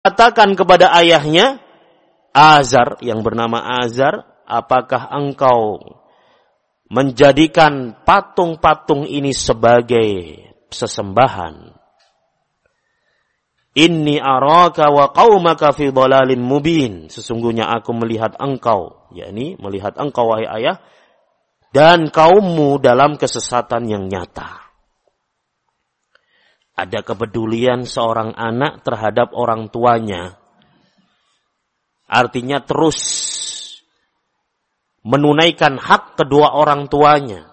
katakan kepada ayahnya, Azar, yang bernama Azar, apakah engkau menjadikan patung-patung ini sebagai sesembahan? Inni araka wa qaumaka fi dhalalin mubin. Sesungguhnya aku melihat engkau, yakni melihat engkau wahai ayah, dan kaummu dalam kesesatan yang nyata. Ada kepedulian seorang anak terhadap orang tuanya. Artinya terus menunaikan hak kedua orang tuanya.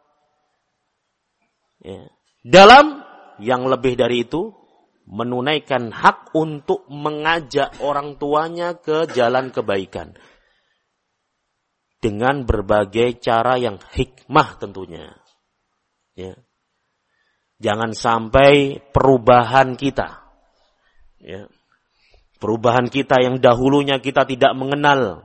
Ya. Dalam yang lebih dari itu, menunaikan hak untuk mengajak orang tuanya ke jalan kebaikan. Dengan berbagai cara yang hikmah tentunya. Ya. Jangan sampai perubahan kita. Ya. Perubahan kita yang dahulunya kita tidak mengenal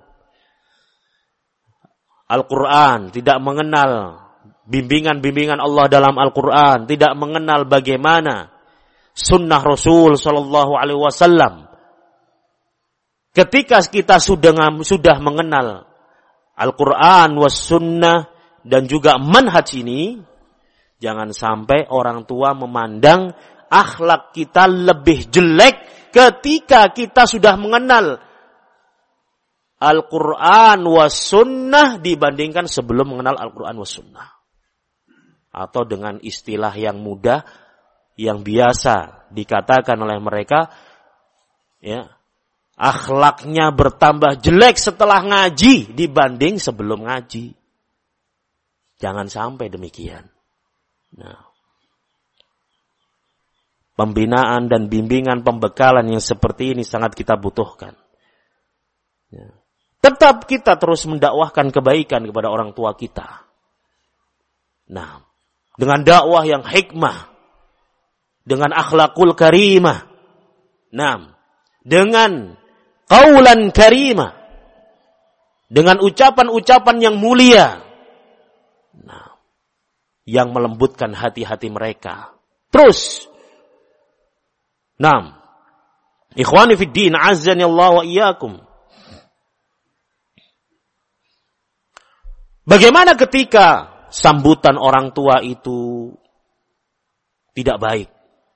Al-Quran, tidak mengenal bimbingan-bimbingan Allah dalam Al-Quran, tidak mengenal bagaimana sunnah Rasul Sallallahu Alaihi Wasallam. Ketika kita sudah mengenal Al-Quran was sunnah dan juga manhaj ini, jangan sampai orang tua memandang akhlak kita lebih jelek ketika kita sudah mengenal Al-Quran was sunnah dibandingkan sebelum mengenal Al-Quran was sunnah. Atau dengan istilah yang mudah, yang biasa dikatakan oleh mereka, ya, akhlaknya bertambah jelek setelah ngaji dibanding sebelum ngaji. Jangan sampai demikian. Nah, pembinaan dan bimbingan pembekalan yang seperti ini sangat kita butuhkan. Ya. Tetap kita terus mendakwahkan kebaikan kepada orang tua kita. Nah, dengan dakwah yang hikmah, dengan akhlakul karimah, nah, dengan qaulan karimah, dengan ucapan-ucapan yang mulia, nah, yang melembutkan hati-hati mereka. Terus, nah, ikhwani fid din, azzani Allah wa iyyakum. Bagaimana ketika sambutan orang tua itu tidak baik?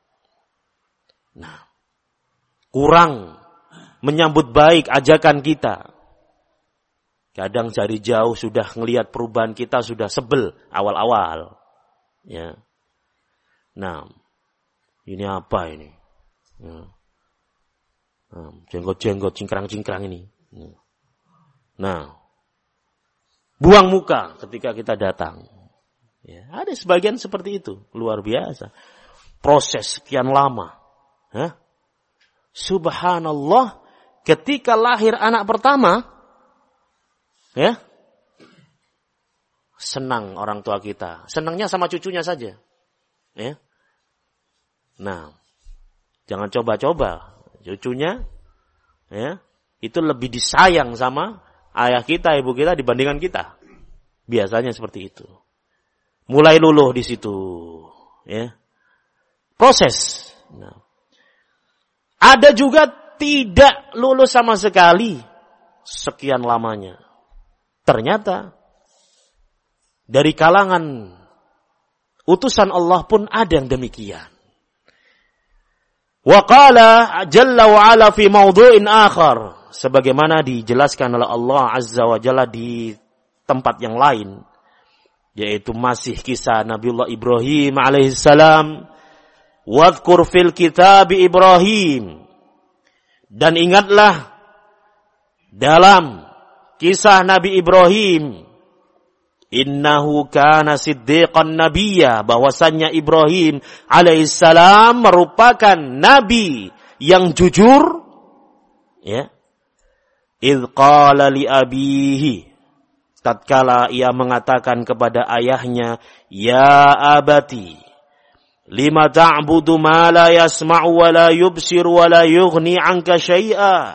Nah, kurang menyambut baik ajakan kita. Kadang dari jauh sudah ngelihat perubahan kita, sudah sebel awal-awal. Ya. Nah, ini apa ini? Ya. Nah, jenggot-jenggot, cingkrang-cingkrang ini. Nah, buang muka ketika kita datang. Ya, ada sebagian seperti itu, luar biasa. Proses sekian lama. Hah? Subhanallah, ketika lahir anak pertama, ya, senang orang tua kita. Senangnya sama cucunya saja. Ya. Nah, jangan coba-coba. Cucunya, ya, itu lebih disayang sama ayah kita, ibu kita dibandingkan kita. Biasanya seperti itu. Mulai luluh di situ. Ya. Proses. Nah. Ada juga tidak lulus sama sekali sekian lamanya. Ternyata dari kalangan utusan Allah pun ada yang demikian. Wa qala jalla wa ala fi mawdu'in akhar, sebagaimana dijelaskan oleh Allah Azza wa Jalla di tempat yang lain, yaitu masih kisah Nabiullah Ibrahim alaihissalam. Wadhkur fil kitab Ibrahim. Dan ingatlah dalam kisah Nabi Ibrahim, innahu kana siddiqan nabiyya, bahwasannya Ibrahim alaihissalam merupakan nabi yang jujur. Ya. Idh qala li abihi, tatkala ia mengatakan kepada ayahnya, ya abati, lima ta'budu ma la yasma'u wa la yubsir wa la yughni 'anka syai'a.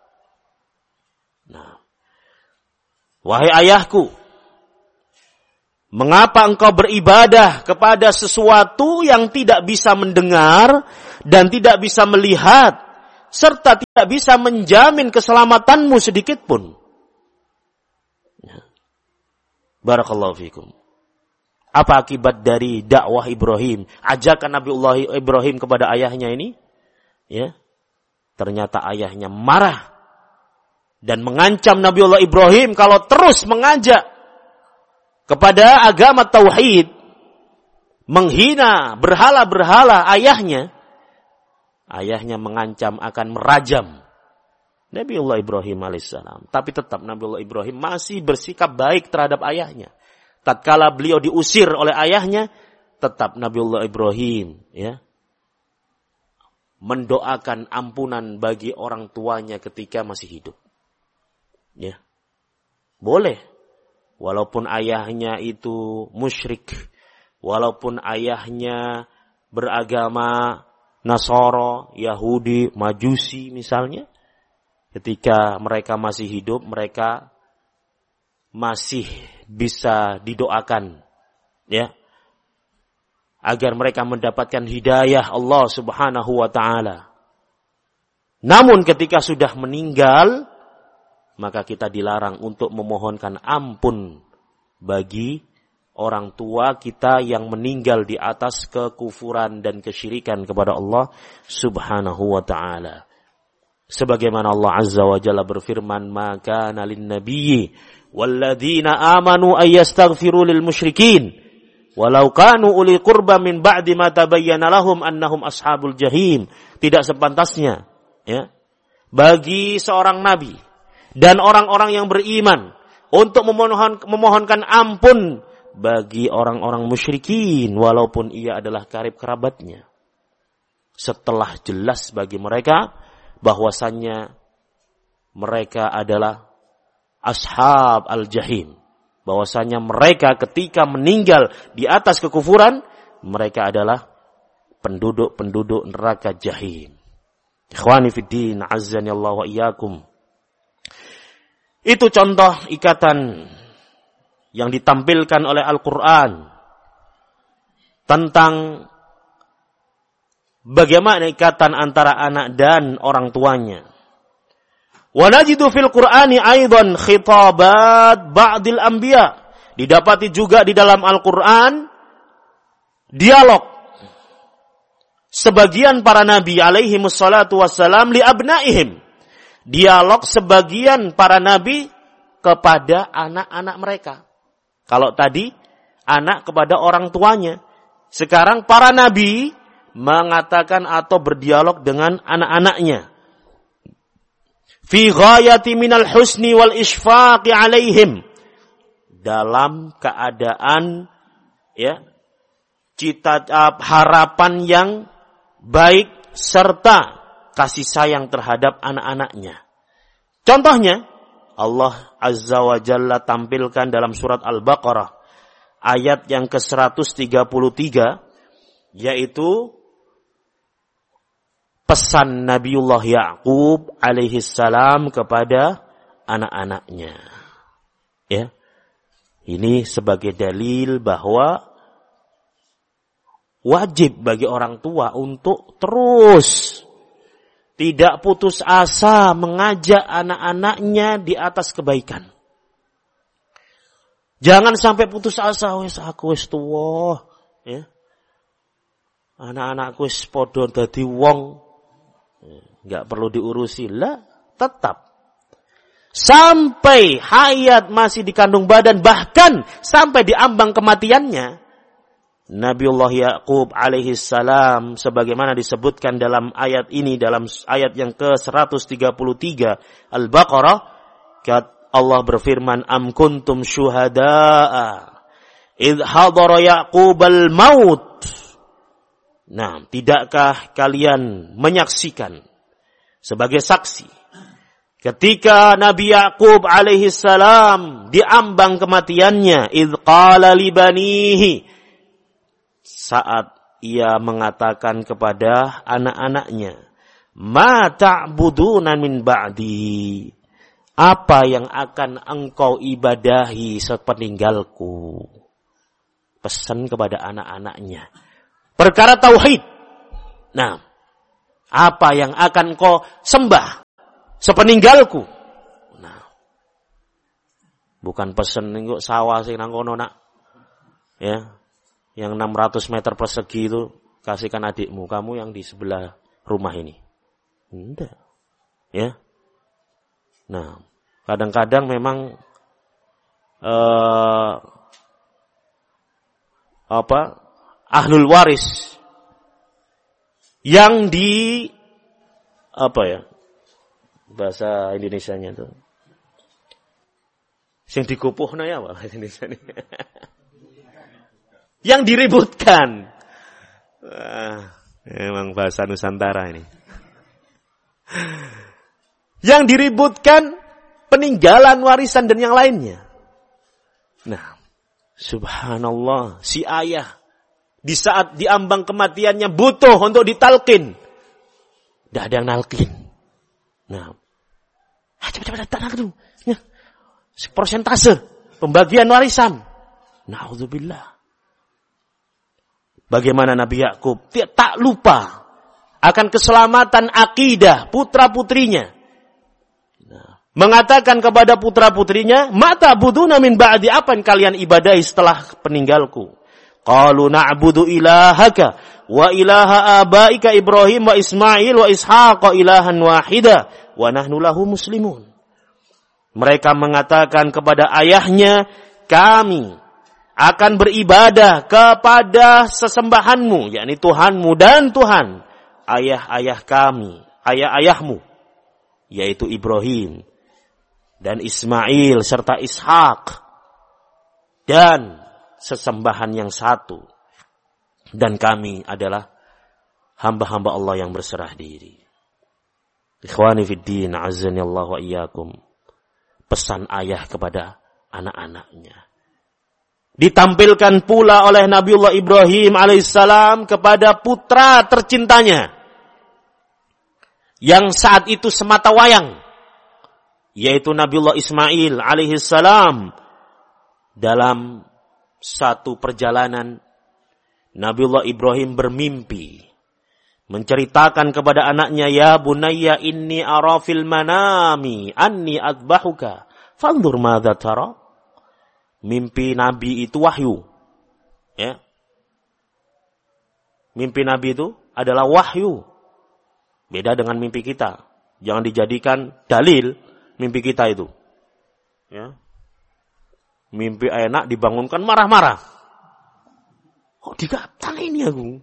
Nah, wahai ayahku, mengapa engkau beribadah kepada sesuatu yang tidak bisa mendengar dan tidak bisa melihat, serta tidak bisa menjamin keselamatanmu sedikit pun. Barakallahu fikum. Apa akibat dari dakwah Ibrahim? Ajakan Nabiullah Ibrahim kepada ayahnya ini? Ya. Ternyata ayahnya marah dan mengancam Nabiullah Ibrahim kalau terus mengajak kepada agama tauhid, menghina berhala-berhala ayahnya. Ayahnya mengancam akan merajam Nabiullah Ibrahim alaihissalam. Tapi tetap Nabiullah Ibrahim masih bersikap baik terhadap ayahnya. Tatkala beliau diusir oleh ayahnya, tetap Nabiullah Ibrahim ya mendoakan ampunan bagi orang tuanya ketika masih hidup. Ya. Boleh. Walaupun ayahnya itu musyrik, walaupun ayahnya beragama Nasara, Yahudi, Majusi misalnya, ketika mereka masih hidup, mereka masih bisa didoakan, ya, agar mereka mendapatkan hidayah Allah Subhanahu wa taala. Namun ketika sudah meninggal, maka kita dilarang untuk memohonkan ampun bagi orang tua kita yang meninggal di atas kekufuran dan kesyirikan kepada Allah Subhanahu wa taala. Sebagaimana Allah Azza wa Jalla berfirman, "Maka nalin nabiyyi walladzina amanu ayastaghfiru lil musyrikin walau kanu uli qurba min ba'di ma tabayyana lahum annahum ashabul jahim." Tidak sepantasnya ya bagi seorang nabi dan orang-orang yang beriman untuk memohonkan ampun bagi orang-orang musyrikin walaupun ia adalah karib kerabatnya, setelah jelas bagi mereka bahwasannya mereka adalah ashab al-jahim, bahwasanya mereka ketika meninggal di atas kekufuran, mereka adalah penduduk-penduduk neraka jahim. Ikhwani fid din, azzani Allah wa iyyakum. Itu contoh ikatan yang ditampilkan oleh Al-Quran tentang bagaimana ikatan antara anak dan orang tuanya. Wa najidu fil Qur'ani aidan khitabat ba'dil anbiya. Didapati juga di dalam Al-Quran dialog sebagian para nabi alaihi wassalatu wassalam li abnaihim. Dialog sebagian para nabi kepada anak-anak mereka. Kalau tadi anak kepada orang tuanya, sekarang para nabi mengatakan atau berdialog dengan anak-anaknya. Fi ghayati minal husni wal isfaqi alaihim. Dalam keadaan ya harapan yang baik serta kasih sayang terhadap anak-anaknya. Contohnya Allah Azza wa Jalla tampilkan dalam surat Al-Baqarah ayat yang ke-133, yaitu pesan Nabiullah Ya'qub alaihi salam kepada anak-anaknya. Ya. Ini sebagai dalil bahwa wajib bagi orang tua untuk terus tidak putus asa mengajak anak-anaknya di atas kebaikan. Jangan sampai putus asa, aku wis tuwa, ya. Anak-anakku wis padha dadi wong, enggak perlu diurusi lah, tetap sampai hayat masih dikandung badan, bahkan sampai di ambang kematiannya. Nabiullah Ya'qub alaihi salam sebagaimana disebutkan dalam ayat ini, dalam ayat yang ke-133 Al-Baqarah, Allah berfirman, "Am kuntum syuhada'a idh hadara Ya'qubal maut." Nah, tidakkah kalian menyaksikan sebagai saksi ketika Nabi Ya'qub alaihi salam diambang kematiannya, idh qala li banihi, saat ia mengatakan kepada anak-anaknya, "Ma ta'buduna min ba'di?" Apa yang akan engkau ibadahi sepeninggalku? Pesan kepada anak-anaknya. Perkara tauhid. Nah, Apa yang akan kau sembah sepeninggalku? Nah, bukan pesen nengok sawah sing nang kono nak. Ya, yang 600 meter persegi itu kasihkan adikmu, kamu yang di sebelah rumah ini. Enggak. Ya. Nah, kadang-kadang memang ahlul waris yang di bahasa Indonesianya itu sing dikupuhna ya bahasa Indonesia ini. Yang diributkan. Memang bahasa Nusantara ini. Yang diributkan peninggalan warisan dan yang lainnya. Nah, subhanallah, si ayah di saat diambang kematiannya butuh untuk ditalkin. Tidak ada yang nalkin. Nah, cepat-cepat tanah itu. Persentase pembagian warisan. Na'udzubillah. Bagaimana Nabi Yakub tak lupa akan keselamatan akidah putra-putrinya. Nah, mengatakan kepada putra-putrinya, "Mata buduna min ba'di, apa yang kalian ibadahi setelah peninggalku?" Qalu na'budu ilahaka wa ilaha abaika Ibrahim wa Ismail wa Ishaq ilahan wahida wa nahnu lahu muslimun. Mereka mengatakan kepada ayahnya, kami akan beribadah kepada sesembahanmu, yakni Tuhanmu dan Tuhan ayah-ayah kami, ayah-ayahmu, yaitu Ibrahim dan Ismail serta Ishak, dan sesembahan yang satu. Dan kami adalah hamba-hamba Allah yang berserah diri. Ikhwani fiddin, azzani Allah wa iyyakum. Pesan ayah kepada anak-anaknya ditampilkan pula oleh Nabiullah Ibrahim alaihissalam kepada putra tercintanya yang saat itu semata wayang, yaitu Nabiullah Ismail alaihissalam. Dalam satu perjalanan, Nabiullah Ibrahim bermimpi menceritakan kepada anaknya, "Ya bunayya inni ara fil manami anni adbahuka fanzur madza tara." Mimpi Nabi itu wahyu. Ya. Mimpi Nabi itu adalah wahyu. Beda dengan mimpi kita. Jangan dijadikan dalil mimpi kita itu. Ya. Mimpi enak dibangunkan marah-marah. Kok dikatakan ini aku?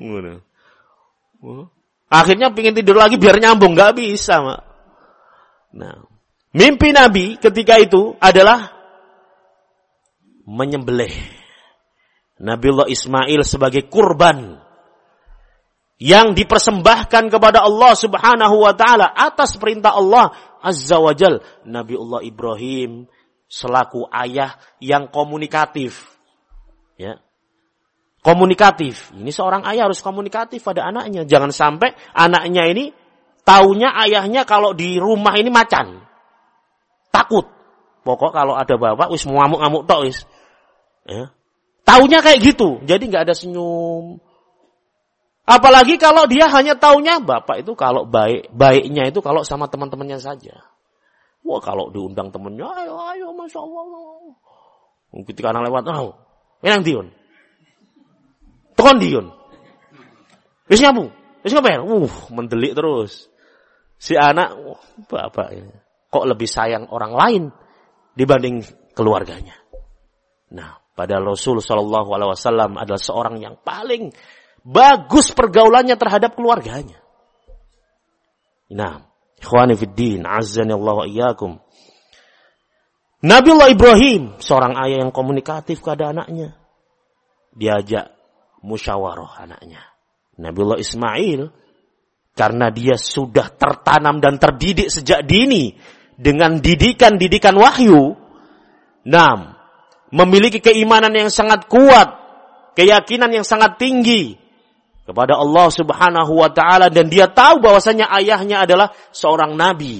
Akhirnya pengen tidur lagi biar nyambung. Gak bisa, Mak. Nah, mimpi Nabi ketika itu adalah menyembelih Nabiullah Ismail sebagai kurban yang dipersembahkan kepada Allah Subhanahu wa taala atas perintah Allah Azza wa Jal. Nabiullah Ibrahim selaku ayah yang komunikatif. Ya. Komunikatif. Ini seorang ayah harus komunikatif pada anaknya. Jangan sampai anaknya ini taunya ayahnya kalau di rumah ini macan. Takut. Pokok kalau ada bapak wis ngamuk-ngamuk tok wis. Ya. Taunya kayak gitu. Jadi enggak ada senyum. Apalagi kalau dia hanya taunya bapak itu kalau baiknya itu kalau sama teman-temannya saja. Wah, kalau diundang temannya, ayo Masya Allah. Ketika anak lewat, enang diun. Tekon diun. Wis nyambung. Wis ngapain? Mendelik terus. Si anak, bapak ini kok lebih sayang orang lain dibanding keluarganya. Nah, padahal Rasul sallallahu alaihi wasallam adalah seorang yang paling bagus pergaulannya terhadap keluarganya. Nah, ikhwani fiddin, azzani Allah wa iyyakum. Nabiullah Ibrahim, seorang ayah yang komunikatif kepada anaknya. Diajak musyawarah anaknya. Nabiullah Ismail, karena dia sudah tertanam dan terdidik sejak dini dengan didikan wahyu, memiliki keimanan yang sangat kuat, keyakinan yang sangat tinggi kepada Allah Subhanahu wa taala, dan dia tahu bahwasanya ayahnya adalah seorang nabi.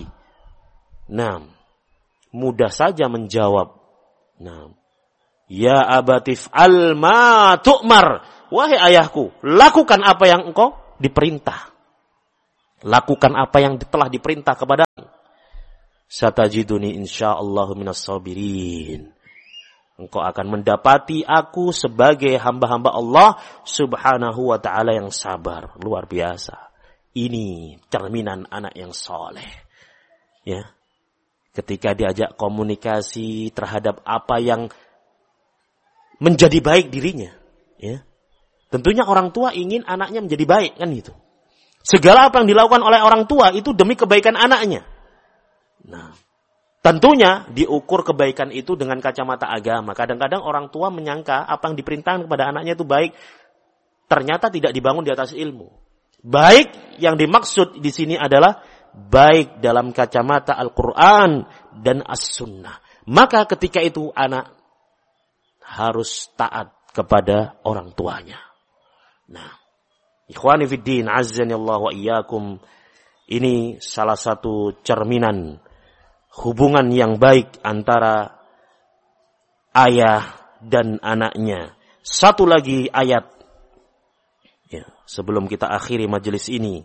Mudah saja menjawab. Ya abatif al-ma tu'mar. Wahai ayahku, lakukan apa yang engkau diperintah. Lakukan apa yang telah diperintah kepadamu. Satajiduni insyaallah minas sabirin. Engkau akan mendapati aku sebagai hamba-hamba Allah subhanahu wa ta'ala yang sabar. Luar biasa. Ini cerminan anak yang soleh. Ya. Ketika diajak komunikasi terhadap apa yang menjadi baik dirinya. Ya. Tentunya orang tua ingin anaknya menjadi baik, kan itu. Segala apa yang dilakukan oleh orang tua itu demi kebaikan anaknya. Nah, tentunya diukur kebaikan itu dengan kacamata agama. Kadang-kadang orang tua menyangka apa yang diperintahkan kepada anaknya itu baik. Ternyata tidak dibangun di atas ilmu. Baik yang dimaksud di sini adalah baik dalam kacamata Al-Quran dan As-Sunnah. Maka ketika itu anak harus taat kepada orang tuanya. Nah, ikhwani fiddin, azzanillah wa iyyakum, ini salah satu cerminan hubungan yang baik antara ayah dan anaknya. Satu lagi ayat, ya, sebelum kita akhiri majelis ini.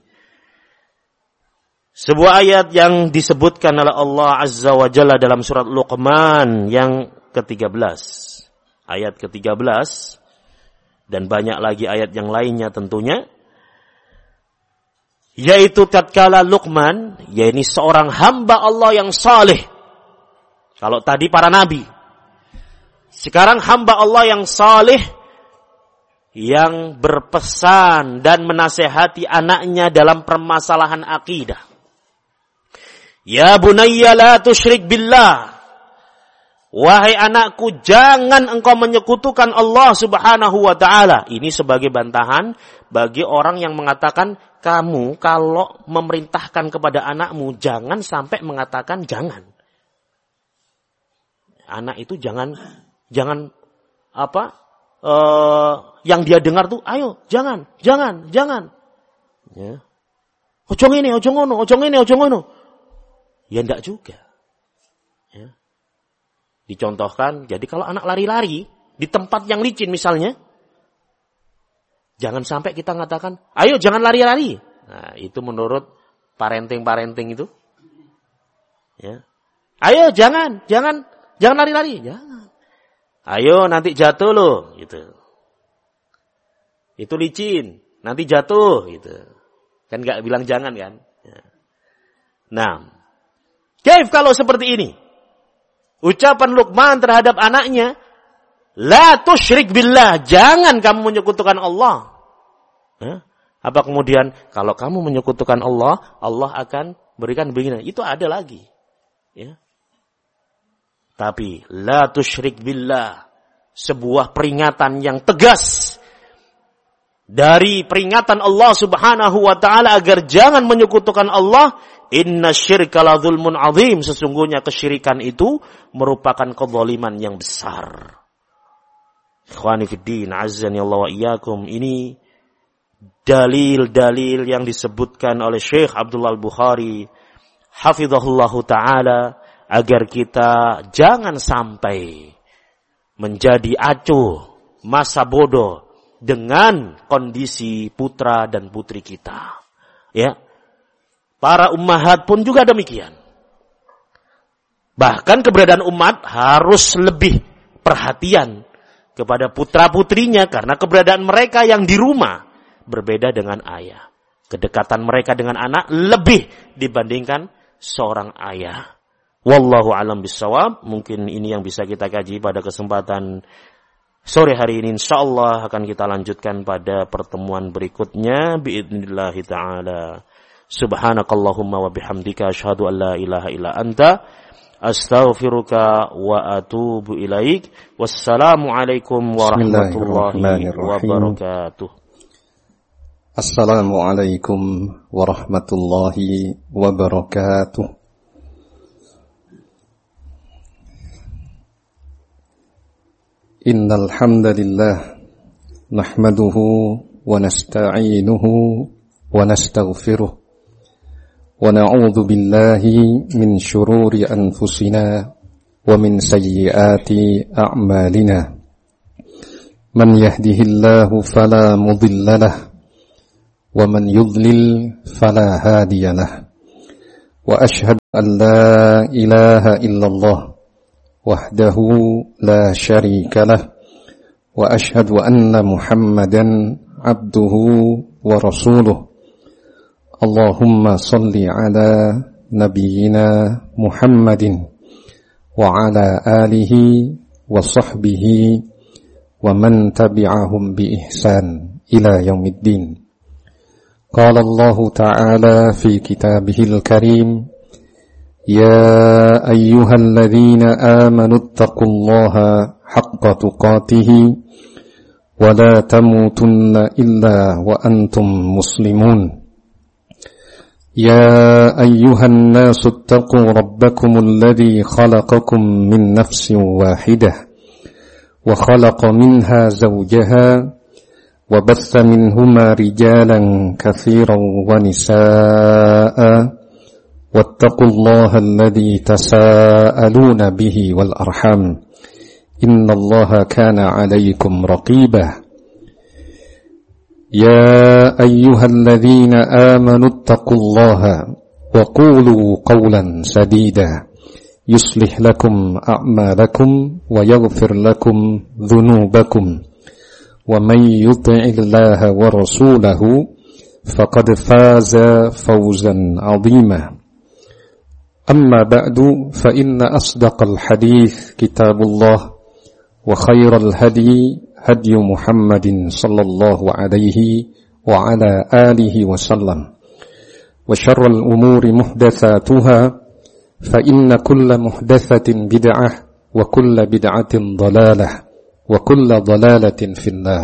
Sebuah ayat yang disebutkan oleh Allah Azza wa Jalla dalam surat Luqman yang ke-13. Ayat ke-13. Dan banyak lagi ayat yang lainnya tentunya. Yaitu tatkala Luqman, yaitu seorang hamba Allah yang saleh. Kalau tadi para nabi. Sekarang hamba Allah yang saleh yang berpesan dan menasehati anaknya dalam permasalahan akidah. Ya bunayya la tusyrik billah. Wahai anakku, jangan engkau menyekutukan Allah subhanahu wa ta'ala. Ini sebagai bantahan bagi orang yang mengatakan, kamu kalau memerintahkan kepada anakmu, jangan sampai mengatakan jangan. Anak itu jangan yang dia dengar tuh, ayo, jangan. Ya. Ojo ngene, ojo ngono. Ya enggak juga. Ya. Dicontohkan, jadi kalau anak lari-lari di tempat yang licin misalnya, jangan sampai kita mengatakan, ayo jangan lari-lari. Nah, itu menurut parenting itu. Ya. Ayo jangan lari-lari. Jangan. Ayo nanti jatuh loh, gitu. Itu licin, nanti jatuh, gitu. Kan enggak bilang jangan kan? Ya. Nah, kaif kalau seperti ini? Ucapan Luqman terhadap anaknya, la tusyrik billah, jangan kamu menyekutukan Allah. Ya? Apa kemudian kalau kamu menyekutukan Allah, Allah akan berikan begini. Itu ada lagi. Ya. Tapi la tusyrik billah, sebuah peringatan yang tegas dari peringatan Allah Subhanahu wa taala agar jangan menyekutukan Allah. Inna syirka la dzulmun azim, sesungguhnya kesyirikan itu merupakan kezaliman yang besar. Ikhwani fiddin, azzani Allah wa iyyakum, ini dalil-dalil yang disebutkan oleh Syekh Abdullah Al-Bukhari hafizahullahu taala agar kita jangan sampai menjadi acuh, masa bodoh dengan kondisi putra dan putri kita. Ya. Para ummahat pun juga demikian. Bahkan keberadaan umat harus lebih perhatian kepada putra-putrinya karena keberadaan mereka yang di rumah berbeda dengan ayah. Kedekatan mereka dengan anak lebih dibandingkan seorang ayah. Wallahu a'lam bishawab. Mungkin ini yang bisa kita kaji pada kesempatan sore hari ini. Insyaallah akan kita lanjutkan pada pertemuan berikutnya biidznillah taala. Subhanakallahumma wa bihamdika asyhadu an la ilaha illa anta astaghfiruka wa atubu ilaik. Wassalamu alaikum warahmatullahi wabarakatuh. Assalamualaikum warahmatullahi wabarakatuh. Innal hamdalillah nahmaduhu wa nasta'inuhu wa nastaghfiruh. ونعوذ بالله من شرور أنفسنا ومن سيئات أعمالنا من يهده الله فلا مضل له ومن يضلل فلا هادي له وأشهد أن لا إله إلا الله وحده لا شريك له وأشهد أن محمدا عبده ورسوله اللهم صل على نبينا محمد وعلى آله وصحبه ومن تبعهم بإحسان إلى يوم الدين قال الله تعالى في كتابه الكريم يا أيها الذين آمنوا اتقوا الله حق تقاته ولا تموتن إلا وأنتم مسلمون يا أيها الناس اتقوا ربكم الذي خلقكم من نفس واحدة وخلق منها زوجها وبث منهما رجالا كثيرا ونساء واتقوا الله الذي تساءلون به والأرحام إن الله كان عليكم رقيبا يا أيها الذين آمنوا اتقوا الله وقولوا قولا سديدا يصلح لكم أعمالكم ويغفر لكم ذنوبكم ومن يطع الله ورسوله فقد فاز فوزا عظيما أما بعد فإن أصدق الحديث كتاب الله وخير الهدي هدي محمد صلى الله عليه وعلى آله وسلم وشر الأمور محدثاتها فإن كل محدثة بدعة وكل بدعة ضلالة وكل ضلالة في النار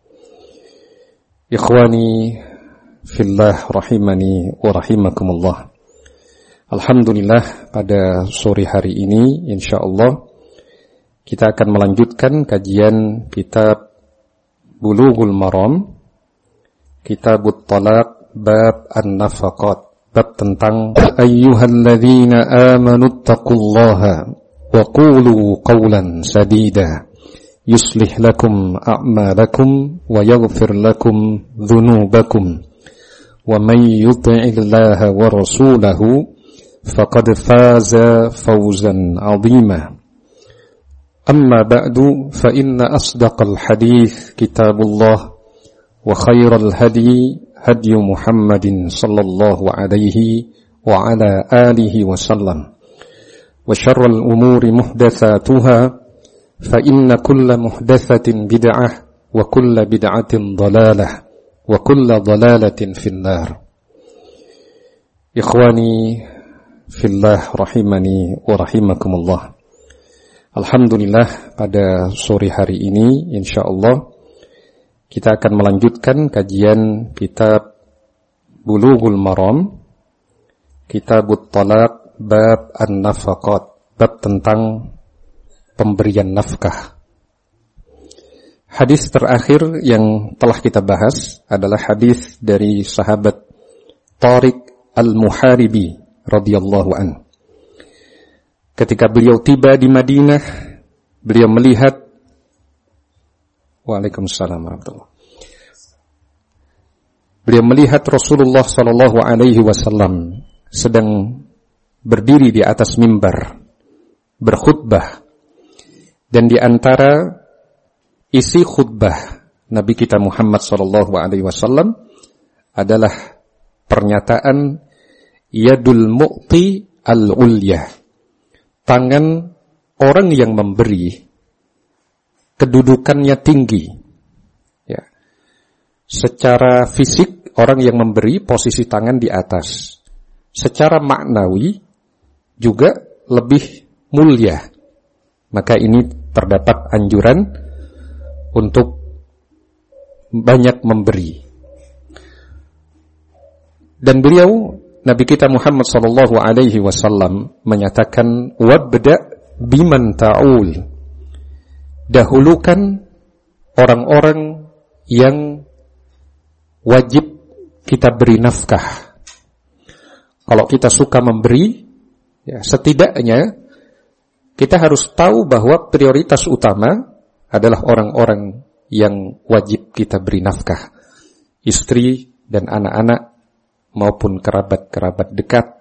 إخواني في الله رحمني ورحمكم الله Alhamdulillah pada sore hari ini insyaallah kita akan melanjutkan kajian kitab Bulughul Maram, Kitabut Talaq, bab An-Nafaqat, bab tentang ayyuhalladzina amanu taqullaha wa qulu qawlan sadida yuslih lakum a'malakum wa yaghfir lakum dhunubakum wa man yuti'illaha wa rasulahu faqad faza fawzan 'azima أما بعد فإن أصدق الحديث كتاب الله وخير الهدي هدي محمد صلى الله عليه وعلى آله وسلم وشر الأمور محدثاتها فإن كل محدثة بدعة وكل بدعة ضلالة وكل ضلالة في النار إخواني في الله رحمني ورحمكم الله Alhamdulillah pada sore hari ini insyaallah kita akan melanjutkan kajian kitab Bulughul Maram, Kitabut Talaq, bab An-Nafaqat, bab tentang pemberian nafkah. Hadis terakhir yang telah kita bahas adalah hadis dari sahabat Tariq Al-Muharibi radhiyallahu anhu. Ketika beliau tiba di Madinah, beliau melihat Waalaikumsalam warahmatullahi. Beliau melihat Rasulullah sallallahu alaihi wasallam sedang berdiri di atas mimbar berkhutbah, dan di antara isi khutbah Nabi kita Muhammad sallallahu alaihi wasallam adalah pernyataan yadul mu'ti al-ulyah, tangan orang yang memberi kedudukannya tinggi. Ya. Secara fisik orang yang memberi posisi tangan di atas. Secara maknawi juga lebih mulia. Maka ini terdapat anjuran untuk banyak memberi. Dan beliau Nabi kita Muhammad sallallahu alaihi wasallam menyatakan wabda biman ta'ul. Dahulukan orang-orang yang wajib kita beri nafkah. Kalau kita suka memberi, ya setidaknya kita harus tahu bahwa prioritas utama adalah orang-orang yang wajib kita beri nafkah. Istri dan anak-anak maupun kerabat-kerabat dekat